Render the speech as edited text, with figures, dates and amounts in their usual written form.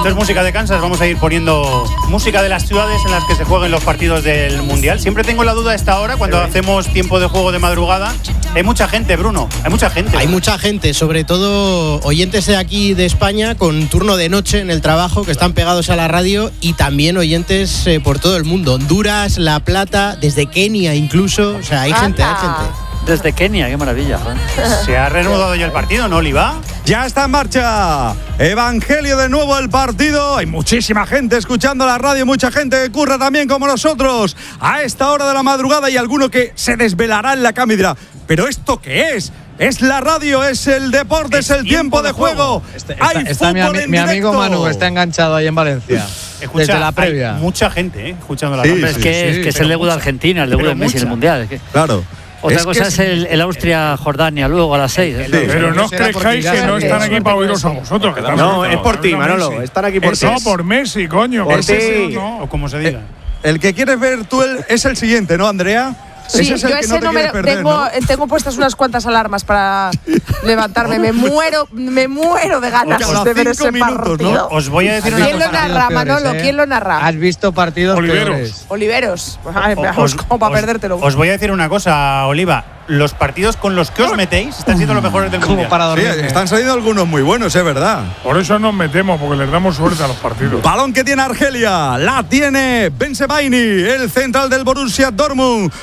Esto es música de Kansas. Vamos a ir poniendo música de las ciudades en las que se jueguen los partidos del Mundial. Siempre tengo la duda a esta hora, cuando hacemos tiempo de juego de madrugada. Hay mucha gente, Bruno. Hay mucha gente. Hay mucha gente, sobre todo oyentes de aquí de España con turno de noche en el trabajo, que están pegados a la radio, y también oyentes por todo el mundo. Honduras, La Plata, desde Kenia incluso. O sea, hay gente. Desde Kenia, qué maravilla. Se ha reanudado ya el partido, ¿no, Oliva? Ya está en marcha. Evangelio de nuevo el partido. Hay muchísima gente escuchando la radio, mucha gente que curra también como nosotros a esta hora de la madrugada, y alguno que se desvelará en la cama y dirá: ¿pero esto qué es? Es la radio, es el deporte, es el tiempo de juego. Está mi amigo Manu, que está enganchado ahí en Valencia. Escucha, desde la previa. Hay mucha gente escuchando la Sí, radio. Es que es el debut de Argentina, el debut de Messi en el Mundial. Claro. Otra cosa es el Austria-Jordania luego a las 6. Pero no os creáis que no están aquí para oíros a vosotros. No, es por ti, Manolo. Están aquí por ti. No, por Messi, coño. Por ti. O como se diga. El que quieres ver tú es el siguiente, ¿no, Andrea? Sí, ese es el yo que ese no te quieres perder, tengo puestas unas cuantas alarmas para levantarme. Me muero de ganas de ver ese minutos, partido. ¿no? Os voy a decir una ¿Quién lo cosa. narra, Manolo? ¿Quién lo narra? ¿Has visto partidos peores? Oliveros. Vamos, como para perdértelo. Os voy a decir una cosa, Oliva. Los partidos con los que os metéis están siendo los mejores del Mundial. Para dormir. Sí, están saliendo algunos muy buenos, es verdad. Por eso nos metemos, porque les damos suerte a los partidos. Balón que tiene Argelia, la tiene Ben Sebaini, el central del Borussia Dortmund.